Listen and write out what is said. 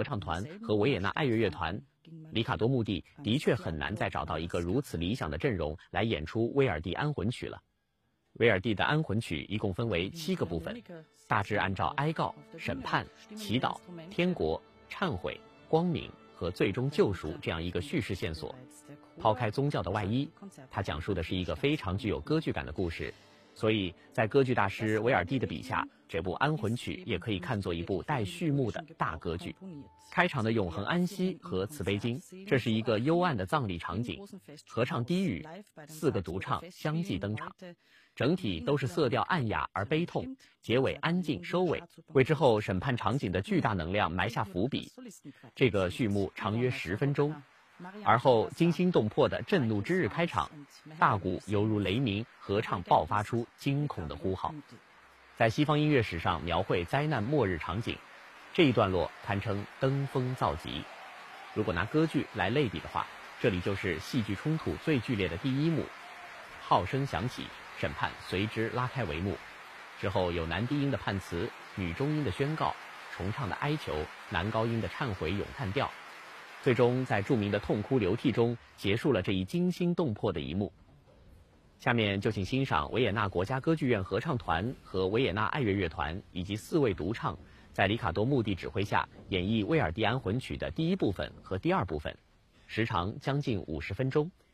唱团和维也纳爱乐乐团，里卡多·穆蒂的确很难再找到一个如此理想的阵容来演出威尔第安魂曲了。威尔第的安魂曲一共分为7个部分，大致按照哀告、审判、祈祷、天国、忏悔、光明和最终救赎这样一个叙事线索。抛开宗教的外衣，它讲述的是一个非常具有歌剧感的故事，所以在歌剧大师维尔第的笔下，这部安魂曲也可以看作一部带序幕的大歌剧。开场的永恒安息和慈悲经，这是一个幽暗的葬礼场景，合唱低语，4个独唱相继登场，整体都是色调暗哑而悲痛，结尾安静收尾，为之后审判场景的巨大能量埋下伏笔。这个序幕长约10分钟，而后惊心动魄的震怒之日开场，大鼓犹如雷鸣，合唱爆发出惊恐的呼号。在西方音乐史上描绘灾难末日场景，这一段落堪称登峰造极。如果拿歌剧来类比的话，这里就是戏剧冲突最剧烈的第1幕，号声响起，审判随之拉开帷幕，之后有男低音的判词，女中音的宣告，重唱的哀求，男高音的忏悔咏叹调，最终在著名的痛哭流涕中结束了这一惊心动魄的一幕。下面就请欣赏维也纳国家歌剧院合唱团和维也纳爱乐乐团以及4位独唱在里卡多·穆蒂指挥下演绎威尔第安魂曲的第1部分和第2部分，时长将近50分钟，